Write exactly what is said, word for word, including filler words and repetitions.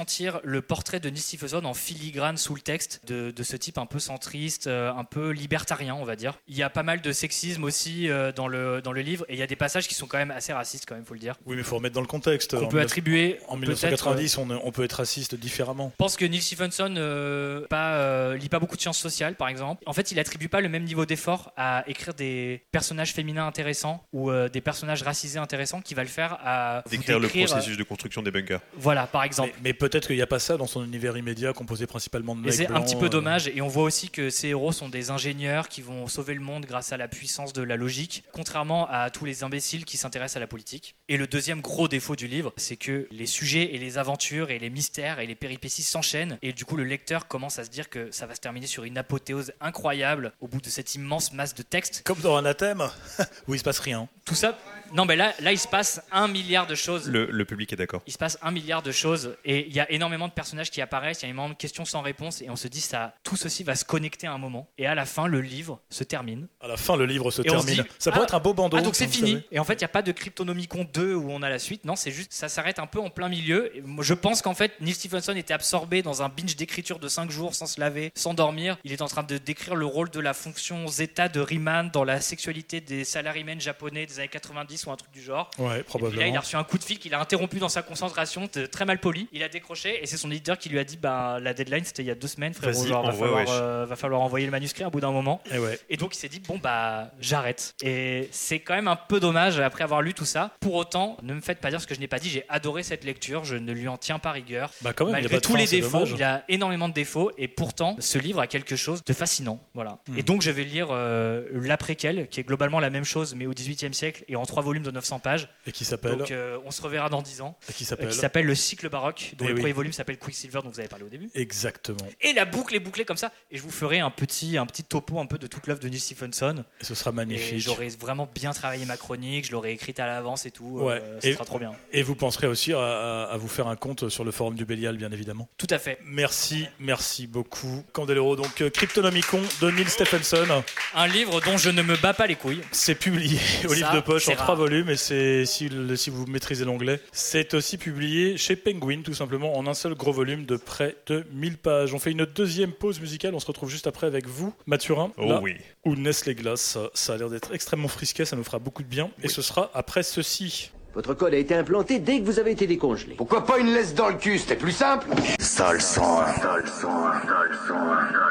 sentir le portrait de Neil Stephenson en filigrane sous le texte, de, de ce type un peu centriste, euh, un peu libertarien, on va dire. Il y a pas mal de sexisme aussi euh, dans, le, dans le livre, et il y a des passages qui sont quand même assez racistes, quand même, faut le dire. Oui, mais il faut remettre dans le contexte. On en peut attribuer... En dix-neuf cent quatre-vingt-dix, on, on peut être raciste différemment. Je pense que Neil Stephenson euh, pas, euh, lit pas beaucoup de sciences sociales, par exemple. En fait, il attribue pas le même niveau d'effort à écrire des personnages féminins intéressants ou euh, des personnages racisés intéressants qu'il va le faire à décrire le décrire, processus de construction des bunkers. Voilà, par exemple. Mais, mais peut-être qu'il n'y a pas ça dans son univers immédiat composé principalement de mecs et c'est blancs, un petit peu euh... dommage, et on voit aussi que ces héros sont des ingénieurs qui vont sauver le monde grâce à la puissance de la logique, contrairement à tous les imbéciles qui s'intéressent à la politique. Et le deuxième gros défaut du livre, c'est que les sujets et les aventures et les mystères et les péripéties s'enchaînent, et du coup le lecteur commence à se dire que ça va se terminer sur une apothéose incroyable au bout de cette immense masse de texte. Comme dans Anathème, où il se passe rien. Tout ça, non mais là, là il se passe un milliard de choses. Le, le public est d'accord. Il se passe un milliard de choses, et il y a énormément de personnages qui apparaissent, il y a énormément de questions sans réponse, et on se dit ça, tout ceci va se connecter à un moment, et à la fin le livre se termine. À la fin le livre se et termine. Dit, ça pourrait ah, être un beau bandeau. Ah donc c'est fini. Savez. Et en fait il n'y a pas de Cryptonomicon deux où on a la suite. Non, c'est juste ça s'arrête un peu en plein milieu. Et je pense qu'en fait Neil Stephenson était absorbé dans un binge d'écriture de cinq jours sans se laver, sans dormir. Il est en train de décrire le rôle de la fonction zeta de Riemann dans la sexualité des salarymen japonais des années quatre-vingt-dix ou un truc du genre. Ouais, probablement. Et puis là il a reçu un coup de fil qu'il a interrompu dans sa concentration, très mal poli. Il a décroché et c'est son éditeur qui lui a dit bah la deadline c'était il y a deux semaines frérot, genre, va, falloir, euh, va falloir envoyer le manuscrit à bout d'un moment. Et, ouais. et donc il s'est dit bon bah j'arrête. Et c'est quand même un peu dommage après avoir lu tout ça. Pour autant, ne me faites pas dire ce que je n'ai pas dit, j'ai adoré cette lecture, je ne lui en tiens pas rigueur. Bah quand même, malgré il y a pas de tous fin, les défauts, dommage. il a énormément de défauts et pourtant ce livre a quelque chose de fascinant. Voilà. Mmh. Et donc je vais lire euh, l'après-quel qui est globalement la même chose mais au dix-huitième siècle et en trois volumes de neuf cents pages. Et qui s'appelle Donc euh, on se reverra dans dix ans. Et qui s'appelle euh, Qui s'appelle Le cycle baroque, dont et le oui. premier volume s'appelle Quicksilver dont vous avez parlé au début. Exactement. Et la boucle est bouclée comme ça. Et je vous ferai un petit, un petit topo un peu de toute l'œuvre de Neil Stephenson. Et ce sera magnifique. Et j'aurais vraiment bien travaillé ma chronique, je l'aurais écrite à l'avance et tout. Ouais. Euh, ce et, sera trop bien. Et vous penserez aussi à, à, à vous faire un compte sur le forum du Bélial, bien évidemment. Tout à fait. Merci, merci beaucoup. Candelero, donc Cryptonomicon de Neil Stephenson. Un livre dont je ne me bats pas les couilles. C'est publié au Ça, livre de poche en rare. trois volumes et c'est, si, si vous maîtrisez l'anglais, c'est aussi publié chez Penguin, tout simplement, en un seul gros volume de près de mille pages. On fait une deuxième pause musicale, on se retrouve juste après avec vous, Mathurin. Oh là, oui. Où naissent les glaces. Ça a l'air d'être extrêmement frisquet, ça nous fera beaucoup de bien. Oui. Et ce sera après ceci. Votre code a été implanté dès que vous avez été décongelé. Pourquoi pas une laisse dans le cul, c'était plus simple. Sale sang, sale sang, sale sang, sale